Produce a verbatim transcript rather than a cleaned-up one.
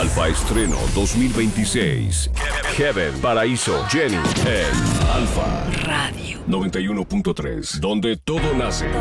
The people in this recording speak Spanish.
Alfa Estreno dos mil veintiséis. Kevin Paraíso, Jenny en Alfa Radio noventa y uno punto tres, donde todo nace.